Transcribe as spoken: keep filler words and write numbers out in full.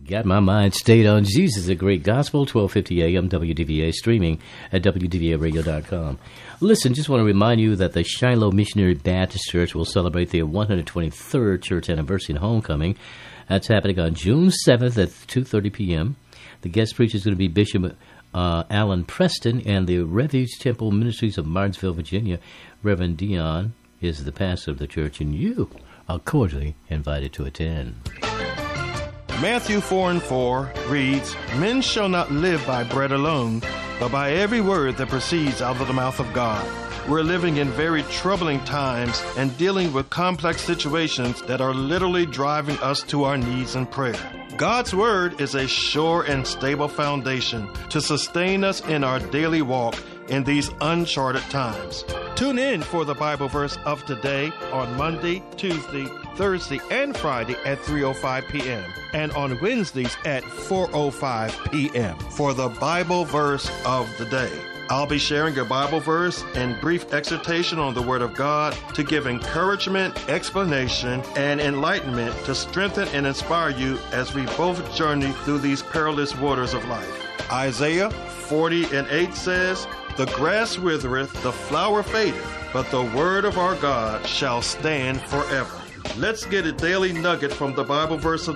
Got my mind stayed on Jesus, a great gospel, twelve fifty a.m. W D V A, streaming at W D V A radio dot com. Listen, just want to remind you that the Shiloh Missionary Baptist Church will celebrate their one hundred twenty-third church anniversary and homecoming. That's happening on June seventh at two thirty p.m. The guest preacher is going to be Bishop uh, Alan Preston, and the Refuge Temple Ministries of Martinsville, Virginia. Reverend Dion is the pastor of the church, and you are cordially invited to attend. Matthew four and four reads, "Men shall not live by bread alone, but by every word that proceeds out of the mouth of God." We're living in very troubling times and dealing with complex situations that are literally driving us to our knees in prayer. God's Word is a sure and stable foundation to sustain us in our daily walk in these uncharted times. Tune in for the Bible verse of today on Monday, Tuesday, Thursday, and Friday at three oh five p.m. and on Wednesdays at four oh five p.m. for the Bible verse of the day. I'll be sharing a Bible verse and brief exhortation on the Word of God to give encouragement, explanation, and enlightenment to strengthen and inspire you as we both journey through these perilous waters of life. Isaiah forty and eight says, "The grass withereth, the flower fadeth, but the word of our God shall stand forever." Let's get a daily nugget from the Bible verse of